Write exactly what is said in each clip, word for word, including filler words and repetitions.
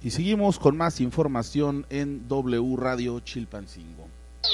Y seguimos con más información en W Radio Chilpancingo.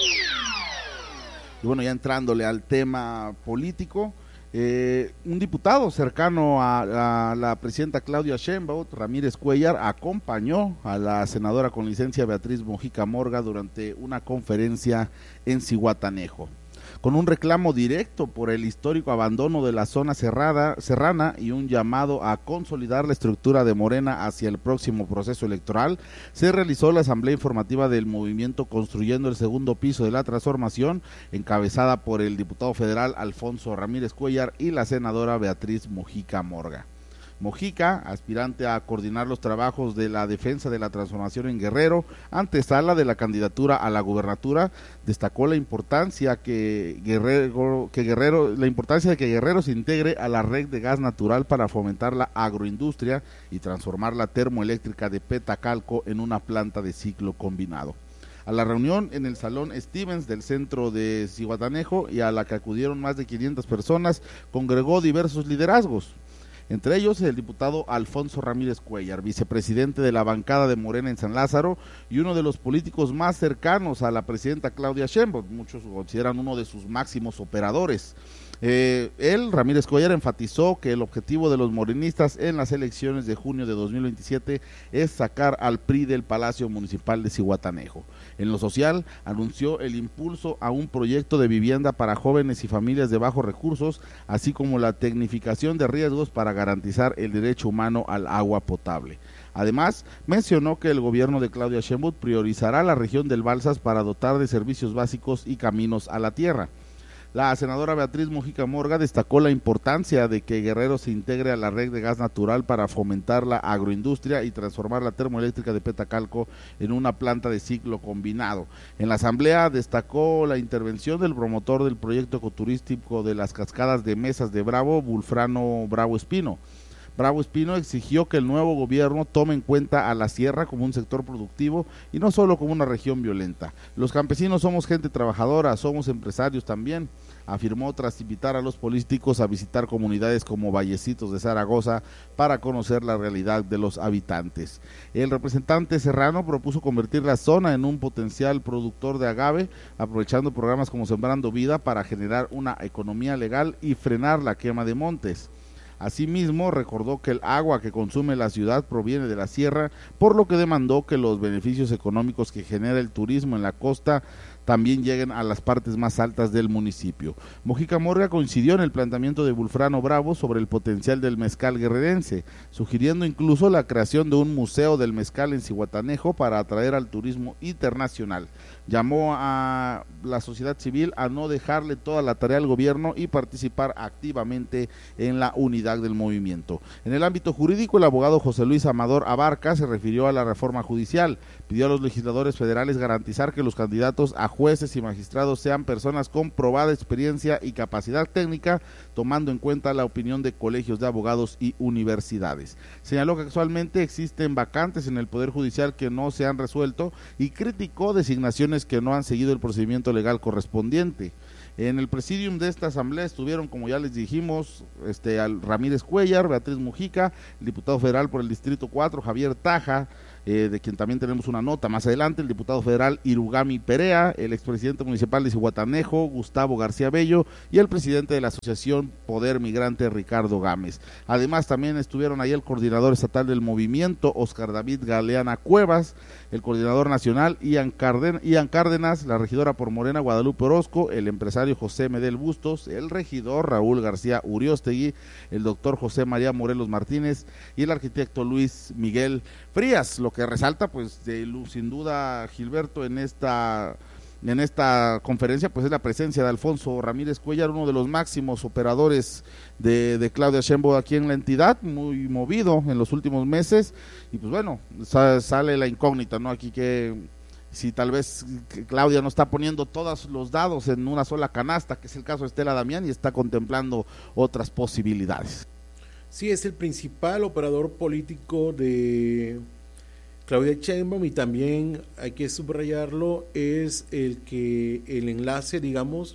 Y bueno, ya entrándole al tema político, eh, un diputado cercano a, a la presidenta Claudia Sheinbaum, Ramírez Cuéllar, acompañó a la senadora con licencia Beatriz Mujica Morga durante una conferencia en Zihuatanejo, con un reclamo directo por el histórico abandono de la zona cerrada, serrana y un llamado a consolidar la estructura de Morena hacia el próximo proceso electoral. Se realizó la asamblea informativa del movimiento Construyendo el Segundo Piso de la Transformación, encabezada por el diputado federal Alfonso Ramírez Cuéllar y la senadora Beatriz Mujica Morga. Mojica, aspirante a coordinar los trabajos de la defensa de la transformación en Guerrero, antesala de la candidatura a la gubernatura, destacó la importancia que Guerrero, que Guerrero, la importancia de que Guerrero se integre a la red de gas natural para fomentar la agroindustria y transformar la termoeléctrica de Petacalco en una planta de ciclo combinado. A la reunión en el Salón Stevens del centro de Zihuatanejo, y a la que acudieron más de quinientas personas, congregó diversos liderazgos. Entre ellos el diputado Alfonso Ramírez Cuéllar, vicepresidente de la bancada de Morena en San Lázaro y uno de los políticos más cercanos a la presidenta Claudia Sheinbaum, muchos lo consideran uno de sus máximos operadores. Eh, él, Ramírez Cuéllar, enfatizó que el objetivo de los morenistas en las elecciones de junio de dos mil veintisiete es sacar al P R I del Palacio Municipal de Zihuatanejo. En lo social, anunció el impulso a un proyecto de vivienda para jóvenes y familias de bajos recursos, así como la tecnificación de riesgos para garantizar el derecho humano al agua potable. Además, mencionó que el gobierno de Claudia Sheinbaum priorizará la región del Balsas para dotar de servicios básicos y caminos a la tierra. La senadora Beatriz Mujica Morga destacó la importancia de que Guerrero se integre a la red de gas natural para fomentar la agroindustria y transformar la termoeléctrica de Petacalco en una planta de ciclo combinado. En la asamblea destacó la intervención del promotor del proyecto ecoturístico de las cascadas de Mesas de Bravo, Wulfrano Bravo Espino. Bravo Espino exigió que el nuevo gobierno tome en cuenta a la sierra como un sector productivo y no solo como una región violenta. Los campesinos somos gente trabajadora, somos empresarios también, afirmó tras invitar a los políticos a visitar comunidades como Vallecitos de Zaragoza para conocer la realidad de los habitantes. El representante serrano propuso convertir la zona en un potencial productor de agave, aprovechando programas como Sembrando Vida para generar una economía legal y frenar la quema de montes. Asimismo, recordó que el agua que consume la ciudad proviene de la sierra, por lo que demandó que los beneficios económicos que genera el turismo en la costa también lleguen a las partes más altas del municipio. Mujica Morga coincidió en el planteamiento de Wulfrano Bravo sobre el potencial del mezcal guerrerense, sugiriendo incluso la creación de un museo del mezcal en Zihuatanejo para atraer al turismo internacional. Llamó a la sociedad civil a no dejarle toda la tarea al gobierno y participar activamente en la unidad del movimiento. En el ámbito jurídico, el abogado José Luis Amador Abarca se refirió a la reforma judicial, pidió a los legisladores federales garantizar que los candidatos a jueces y magistrados sean personas con probada experiencia y capacidad técnica, tomando en cuenta la opinión de colegios de abogados y universidades. Señaló que actualmente existen vacantes en el Poder Judicial que no se han resuelto y criticó designaciones que no han seguido el procedimiento legal correspondiente. En el presidium de esta asamblea estuvieron, como ya les dijimos, este al Ramírez Cuéllar, Beatriz Mujica, el diputado federal por el Distrito cuatro, Javier Taja, eh, de quien también tenemos una nota más adelante, el diputado federal Irugami Perea, el expresidente municipal de Zihuatanejo, Gustavo García Bello, y el presidente de la asociación Poder Migrante, Ricardo Gámez. Además, también estuvieron ahí el coordinador estatal del movimiento, Oscar David Galeana Cuevas, el coordinador nacional, Ian, Carden, Ian Cárdenas, la regidora por Morena, Guadalupe Orozco, el empresario José Medel Bustos, el regidor Raúl García Uriostegui, el doctor José María Morelos Martínez y el arquitecto Luis Miguel Frías. Lo que resalta, pues, de, sin duda, Gilberto, en esta en esta conferencia, pues es la presencia de Alfonso Ramírez Cuéllar, uno de los máximos operadores de, de Claudia Sheinbaum aquí en la entidad, muy movido en los últimos meses, y pues bueno, sa- sale la incógnita, ¿no? Aquí que si tal vez Claudia no está poniendo todos los dados en una sola canasta, que es el caso de Estela Damián, y está contemplando otras posibilidades. Sí, es el principal operador político de Claudia Sheinbaum, y también hay que subrayarlo, es el que el enlace, digamos,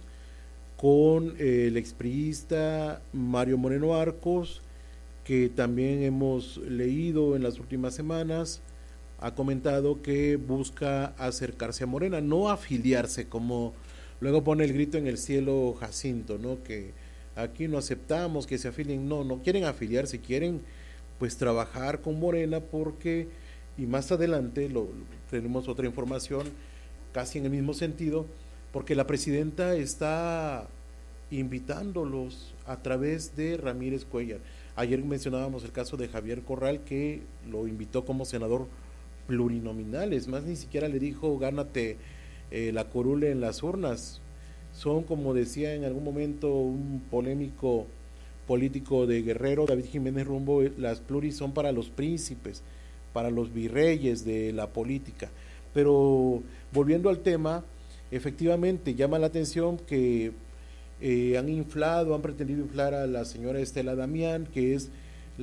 con el expriista Mario Moreno Arcos, que también hemos leído en las últimas semanas, ha comentado que busca acercarse a Morena, no afiliarse, como luego pone el grito en el cielo Jacinto, ¿no? Que aquí no aceptamos que se afilien, no, no quieren afiliarse, quieren pues trabajar con Morena porque, y más adelante lo, tenemos otra información casi en el mismo sentido, porque la presidenta está invitándolos a través de Ramírez Cuellar. Ayer mencionábamos el caso de Javier Corral, que lo invitó como senador plurinominal, es más, ni siquiera le dijo gánate eh, la curule en las urnas. Son, como decía en algún momento un polémico político de Guerrero, David Jiménez Rumbo, las pluris son para los príncipes, para los virreyes de la política. Pero volviendo al tema, efectivamente llama la atención que eh, han inflado, han pretendido inflar a la señora Estela Damián, que es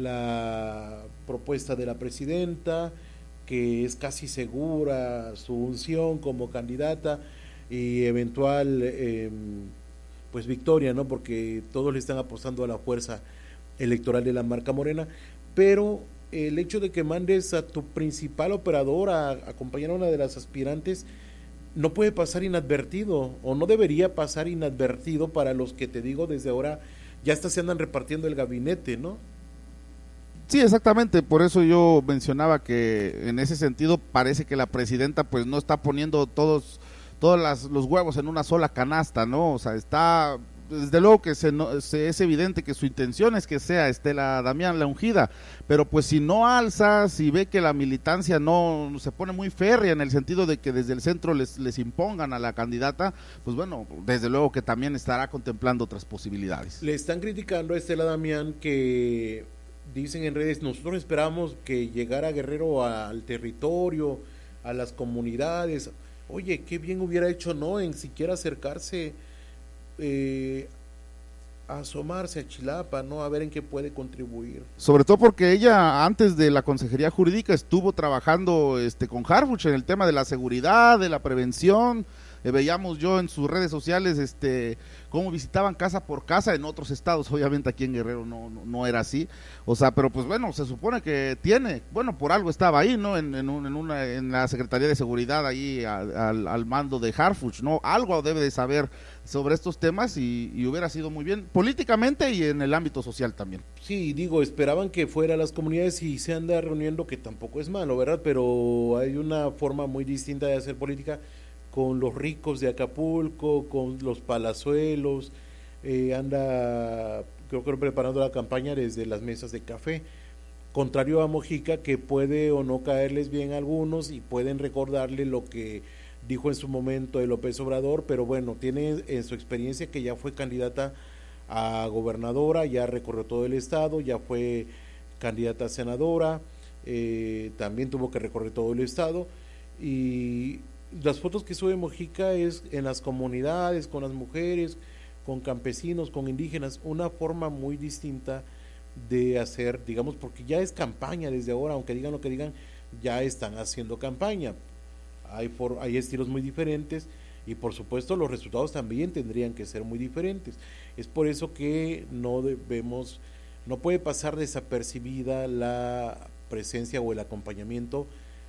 la propuesta de la presidenta, que es casi segura su unción como candidata y eventual eh, pues victoria, ¿no? Porque todos le están apostando a la fuerza electoral de la marca Morena, pero el hecho de que mandes a tu principal operador a acompañar a una de las aspirantes no puede pasar inadvertido, o no debería pasar inadvertido para los que, te digo, desde ahora ya hasta se andan repartiendo el gabinete, ¿no? Sí, exactamente, por eso yo mencionaba que en ese sentido parece que la presidenta pues no está poniendo todos todos las, los huevos en una sola canasta, ¿no? O sea, está, desde luego que se, no, se es evidente que su intención es que sea Estela Damián la ungida, pero pues si no alza, si ve que la militancia no se pone muy férrea en el sentido de que desde el centro les, les impongan a la candidata, pues bueno, desde luego que también estará contemplando otras posibilidades. Le están criticando a Estela Damián que dicen en redes, nosotros esperamos que llegara Guerrero al territorio, a las comunidades. Oye, qué bien hubiera hecho, ¿no? En siquiera acercarse, eh, a asomarse a Chilapa, ¿no? A ver en qué puede contribuir. Sobre todo porque ella, antes de la Consejería Jurídica, estuvo trabajando este con Harfuch en el tema de la seguridad, de la prevención. Eh, veíamos yo en sus redes sociales este cómo visitaban casa por casa en otros estados, obviamente aquí en Guerrero no, no, no era así, o sea, pero pues bueno, se supone que tiene, bueno, por algo estaba ahí, ¿no? En, en, un, en, una, en la Secretaría de Seguridad ahí al, al, al mando de Harfuch, ¿no? Algo debe de saber sobre estos temas y, y hubiera sido muy bien, políticamente y en el ámbito social también. Sí, digo, esperaban que fuera a las comunidades y se anda reuniendo, que tampoco es malo, ¿verdad? Pero hay una forma muy distinta de hacer política con los ricos de Acapulco, con los palazuelos, eh, anda, creo que preparando la campaña desde las mesas de café, contrario a Mojica, que puede o no caerles bien a algunos y pueden recordarle lo que dijo en su momento de López Obrador, pero bueno, tiene en su experiencia que ya fue candidata a gobernadora, ya recorrió todo el estado, ya fue candidata a senadora, eh, también tuvo que recorrer todo el estado, y las fotos que sube Mojica es en las comunidades, con las mujeres, con campesinos, con indígenas, una forma muy distinta de hacer, digamos, porque ya es campaña desde ahora, aunque digan lo que digan, ya están haciendo campaña. Hay, for, hay estilos muy diferentes y por supuesto los resultados también tendrían que ser muy diferentes. Es por eso que no debemos, no puede pasar desapercibida la presencia o el acompañamiento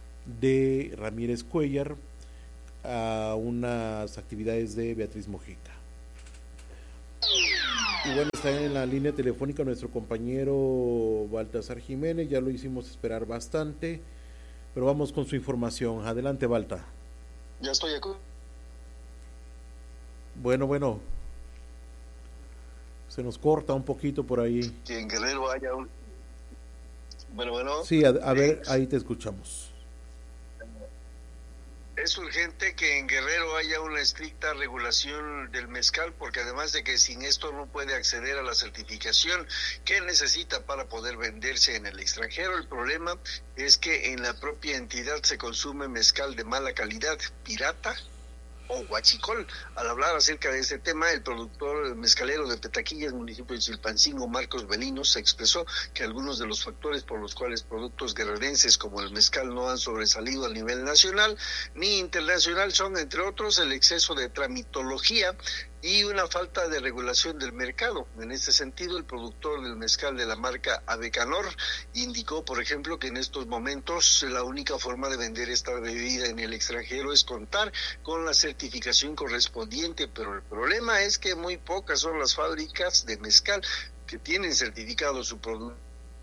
de Ramírez Cuellar a unas actividades de Beatriz Mojica. Y bueno, está en la línea telefónica nuestro compañero Baltasar Jiménez, ya lo hicimos esperar bastante, pero vamos con su información. Adelante, Balta. Ya estoy aquí. Bueno, bueno, se nos corta un poquito por ahí. Que en Guerrero haya un... Bueno, bueno. Sí, a, a ver, ahí te escuchamos. Es urgente que en Guerrero haya una estricta regulación del mezcal, porque además de que sin esto no puede acceder a la certificación que necesita para poder venderse en el extranjero, el problema es que en la propia entidad se consume mezcal de mala calidad, pirata o huachicol. Al hablar acerca de este tema, el productor mezcalero de Petaquillas, municipio de Chilpancingo, Marcos Belinos, se expresó que algunos de los factores por los cuales productos guerrerenses como el mezcal no han sobresalido a nivel nacional ni internacional son, entre otros, el exceso de tramitología y una falta de regulación del mercado. En este sentido, el productor del mezcal de la marca Abecanor indicó, por ejemplo, que en estos momentos la única forma de vender esta bebida en el extranjero es contar con la certificación correspondiente, pero el problema es que muy pocas son las fábricas de mezcal que tienen certificado su producto.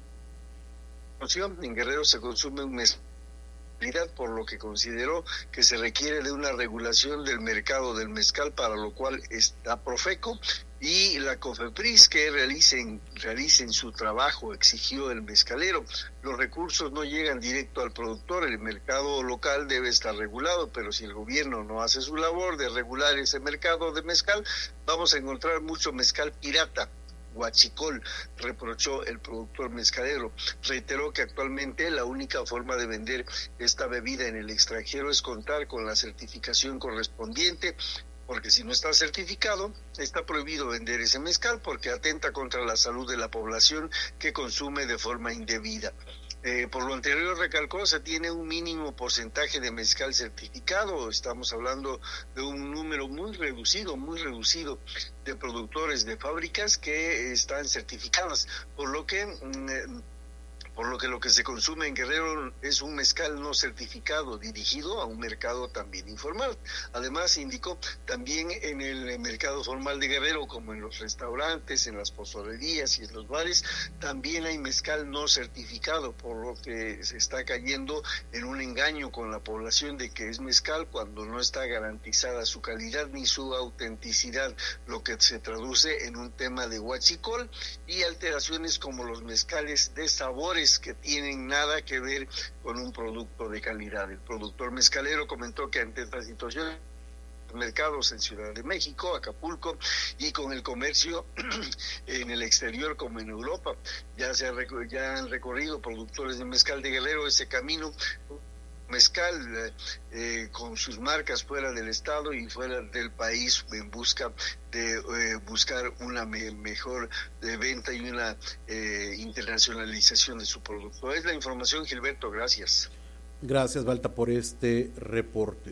En Guerrero se consume un mezcal, por lo que consideró que se requiere de una regulación del mercado del mezcal, para lo cual está Profeco y la COFEPRIS que realicen, realicen su trabajo, exigió el mezcalero. Los recursos no llegan directo al productor, el mercado local debe estar regulado, pero si el gobierno no hace su labor de regular ese mercado de mezcal, vamos a encontrar mucho mezcal pirata. Huachicol, reprochó el productor mezcalero. Reiteró que actualmente la única forma de vender esta bebida en el extranjero es contar con la certificación correspondiente, porque si no está certificado, está prohibido vender ese mezcal porque atenta contra la salud de la población que consume de forma indebida. Eh, por lo anterior, recalcó, se tiene un mínimo porcentaje de mezcal certificado. Estamos hablando de un número muy reducido, muy reducido de productores de fábricas que están certificadas, por lo que mm, por lo que lo que se consume en Guerrero es un mezcal no certificado dirigido a un mercado también informal. Además, indicó, también en el mercado formal de Guerrero, como en los restaurantes, en las pozolerías y en los bares, también hay mezcal no certificado, por lo que se está cayendo en un engaño con la población de que es mezcal cuando no está garantizada su calidad ni su autenticidad, lo que se traduce en un tema de huachicol y alteraciones como los mezcales de sabores que tienen nada que ver con un producto de calidad. El productor mezcalero comentó que ante esta situación, mercados en Ciudad de México, Acapulco y con el comercio en el exterior como en Europa, ya se ha, ya han recorrido productores de mezcal de Guerrero ese camino mezcal eh, con sus marcas fuera del estado y fuera del país en busca de eh, buscar una me mejor de venta y una eh, internacionalización de su producto. Es la información, Gilberto, gracias. Gracias, Balta, por este reporte.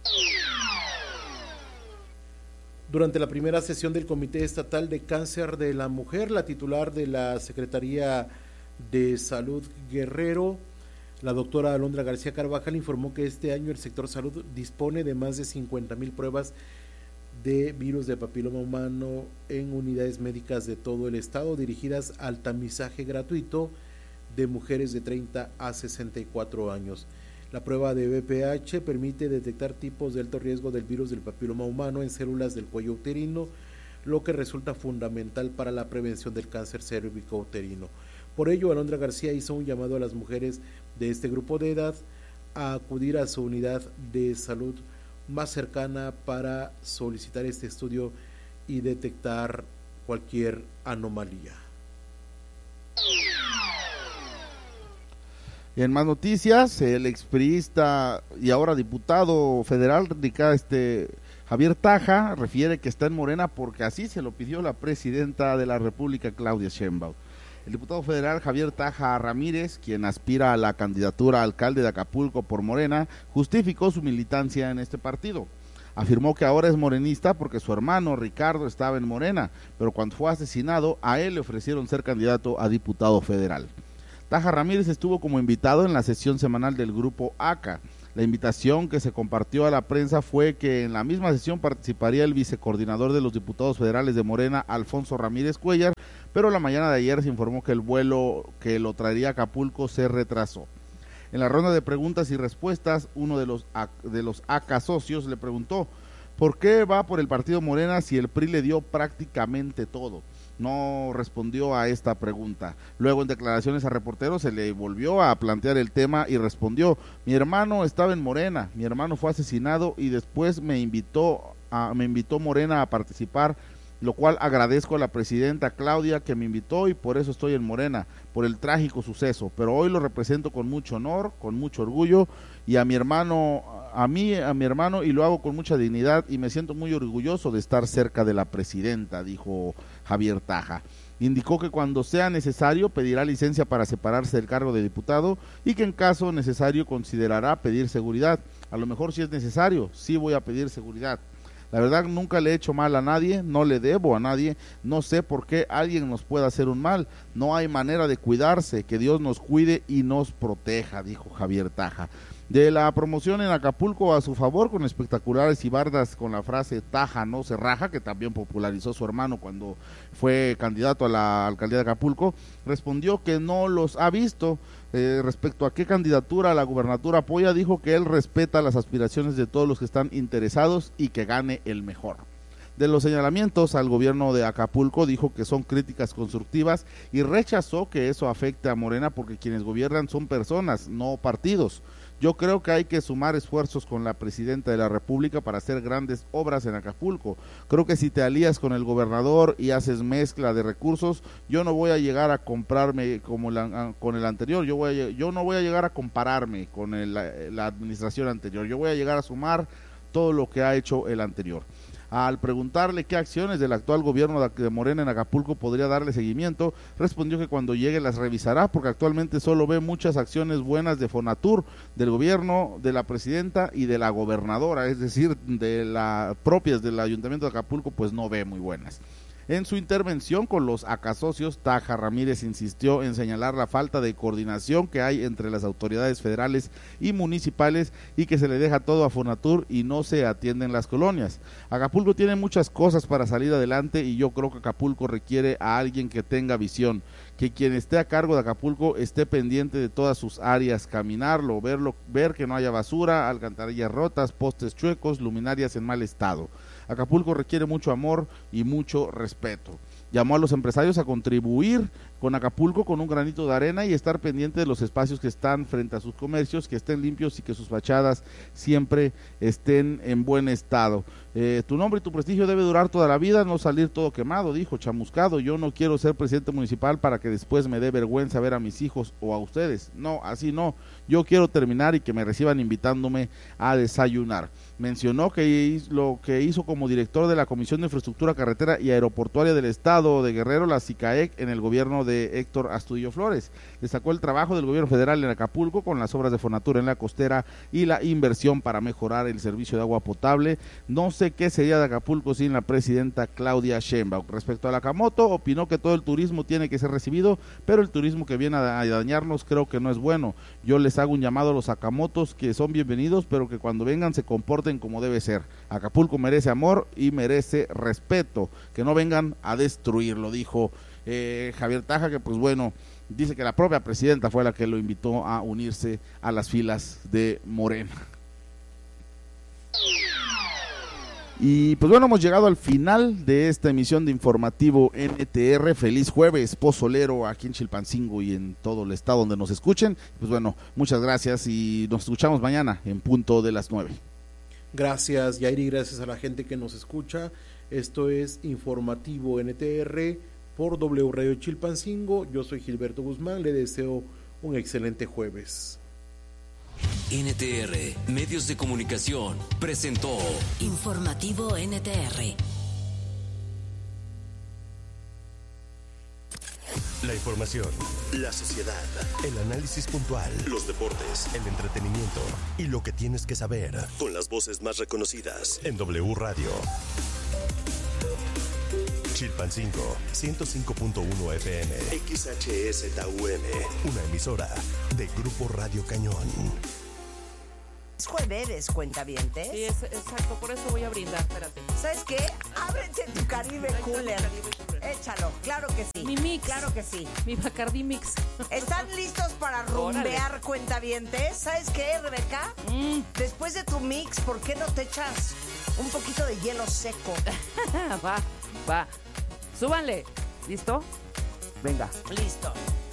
Durante la primera sesión del Comité Estatal de Cáncer de la Mujer, la titular de la Secretaría de Salud Guerrero, la doctora Alondra García Carvajal, informó que este año el sector salud dispone de más de cincuenta mil pruebas de virus de papiloma humano en unidades médicas de todo el estado, dirigidas al tamizaje gratuito de mujeres de treinta a sesenta y cuatro años. La prueba de B P H permite detectar tipos de alto riesgo del virus del papiloma humano en células del cuello uterino, lo que resulta fundamental para la prevención del cáncer cérvico-uterino. Por ello, Alondra García hizo un llamado a las mujeres de este grupo de edad a acudir a su unidad de salud más cercana para solicitar este estudio y detectar cualquier anomalía. Y en más noticias, el expriista y ahora diputado federal este Javier Taja refiere que está en Morena porque así se lo pidió la presidenta de la República, Claudia Sheinbaum. El diputado federal Javier Taja Ramírez, quien aspira a la candidatura a alcalde de Acapulco por Morena, justificó su militancia en este partido. Afirmó que ahora es morenista porque su hermano Ricardo estaba en Morena, pero cuando fue asesinado, a él le ofrecieron ser candidato a diputado federal. Taja Ramírez estuvo como invitado en la sesión semanal del grupo A C A. La invitación que se compartió a la prensa fue que en la misma sesión participaría el vicecoordinador de los diputados federales de Morena, Alfonso Ramírez Cuellar, pero la mañana de ayer se informó que el vuelo que lo traería a Acapulco se retrasó. En la ronda de preguntas y respuestas, uno de los, de los A C A socios le preguntó ¿por qué va por el partido Morena si el P R I le dio prácticamente todo? No respondió a esta pregunta. Luego, en declaraciones a reporteros, se le volvió a plantear el tema y respondió: mi hermano estaba en Morena, mi hermano fue asesinado y después me invitó a, me invitó Morena a participar, lo cual agradezco a la presidenta Claudia que me invitó y por eso estoy en Morena, por el trágico suceso, pero hoy lo represento con mucho honor, con mucho orgullo, y a mi hermano, a mí, a mi hermano, y lo hago con mucha dignidad y me siento muy orgulloso de estar cerca de la presidenta, dijo Javier Taja. Indicó que cuando sea necesario pedirá licencia para separarse del cargo de diputado y que en caso necesario considerará pedir seguridad. A lo mejor si es necesario, sí voy a pedir seguridad. La verdad nunca le he hecho mal a nadie, no le debo a nadie, no sé por qué alguien nos pueda hacer un mal, no hay manera de cuidarse, que Dios nos cuide y nos proteja, dijo Javier Taja. De la promoción en Acapulco a su favor, con espectaculares y bardas con la frase Taja no se raja, que también popularizó su hermano cuando fue candidato a la alcaldía de Acapulco, respondió que no los ha visto. Eh, respecto a qué candidatura a la gubernatura apoya, dijo que él respeta las aspiraciones de todos los que están interesados y que gane el mejor. De los señalamientos al gobierno de Acapulco, dijo que son críticas constructivas y rechazó que eso afecte a Morena porque quienes gobiernan son personas, no partidos. Yo creo que hay que sumar esfuerzos con la presidenta de la República para hacer grandes obras en Acapulco. Creo que si te alías con el gobernador y haces mezcla de recursos, yo no voy a llegar a comprarme como la, con el anterior, yo, voy a, yo no voy a llegar a compararme con el, la, la administración anterior, yo voy a llegar a sumar todo lo que ha hecho el anterior. Al preguntarle qué acciones del actual gobierno de Morena en Acapulco podría darle seguimiento, respondió que cuando llegue las revisará, porque actualmente solo ve muchas acciones buenas de Fonatur, del gobierno, de la presidenta y de la gobernadora, es decir, de las propias del ayuntamiento de Acapulco, pues no ve muy buenas. En su intervención con los acasocios, Taja Ramírez insistió en señalar la falta de coordinación que hay entre las autoridades federales y municipales y que se le deja todo a Fonatur y no se atienden las colonias. Acapulco tiene muchas cosas para salir adelante y yo creo que Acapulco requiere a alguien que tenga visión, que quien esté a cargo de Acapulco esté pendiente de todas sus áreas, caminarlo, verlo, ver que no haya basura, alcantarillas rotas, postes chuecos, luminarias en mal estado. Acapulco requiere mucho amor y mucho respeto. Llamó a los empresarios a contribuir con Acapulco con un granito de arena y estar pendiente de los espacios que están frente a sus comercios, que estén limpios y que sus fachadas siempre estén en buen estado. Eh, tu nombre y tu prestigio debe durar toda la vida, no salir todo quemado, dijo, chamuscado. Yo no quiero ser presidente municipal para que después me dé vergüenza ver a mis hijos o a ustedes. No, así no. Yo quiero terminar y que me reciban invitándome a desayunar. Mencionó que lo que hizo como director de la Comisión de Infraestructura Carretera y Aeroportuaria del Estado de Guerrero, la SICAEC, en el gobierno de Héctor Astudillo Flores. Destacó el trabajo del gobierno federal en Acapulco con las obras de Fonatur en la costera y la inversión para mejorar el servicio de agua potable. No sé qué sería de Acapulco sin la presidenta Claudia Sheinbaum. Respecto a la Camoto, opinó que todo el turismo tiene que ser recibido, pero el turismo que viene a dañarnos creo que no es bueno. Yo les hago un llamado a los acamotos que son bienvenidos, pero que cuando vengan se comporten como debe ser. Acapulco merece amor y merece respeto, que no vengan a destruirlo, dijo eh, Javier Taja, que pues bueno, dice que la propia presidenta fue la que lo invitó a unirse a las filas de Morena. Y pues bueno, hemos llegado al final de esta emisión de Informativo N T R. Feliz jueves pozolero aquí en Chilpancingo y en todo el estado donde nos escuchen. Pues bueno, muchas gracias y nos escuchamos mañana en punto de las nueve. Gracias, Yair, y gracias a la gente que nos escucha. Esto es Informativo N T R por W Radio Chilpancingo. Yo soy Gilberto Guzmán, le deseo un excelente jueves. N T R, Medios de Comunicación, presentó Informativo N T R. La información, la sociedad, el análisis puntual, los deportes, el entretenimiento y lo que tienes que saber con las voces más reconocidas en W Radio. Chilpancingo, ciento cinco punto uno F M, X H S T U M, una emisora de Grupo Radio Cañón. Es jueves, cuentavientes. Sí, es, exacto, por eso voy a brindar, espérate. ¿Sabes qué? Ábrete tu Caribe Cooler. Échalo, claro que sí. Mi mix. Claro que sí. Mi Bacardi mix. ¿Están listos para rumbear, Órale. Cuentavientes? ¿Sabes qué, Rebeca? Mm. Después de tu mix, ¿por qué no te echas un poquito de hielo seco? Va, va. Súbanle. ¿Listo? Venga. Listo.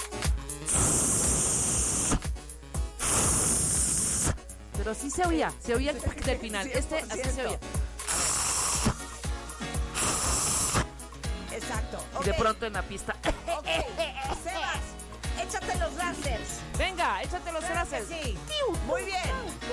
Pero sí se oía, se oía el pack del final. Este así se oía. Exacto. Okay. De pronto en la pista. Ok, Sebas, échate los láseres. Venga, échate los láseres. Sí. Muy bien.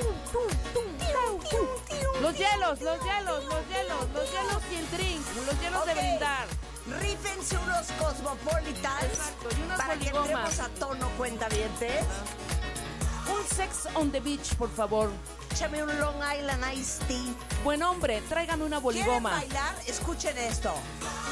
Los hielos, los hielos, los hielos, los hielos y el drink, los hielos okay. de brindar. Rífense unos Cosmopolitans. Exacto, y unas para poligomas. Que entremos a tono, cuentavientes. Un sex on the beach, por favor. échame un Long Island Iced Tea. Buen hombre, tráigame una ¿Quieren boligoma. bailar? Escuchen esto.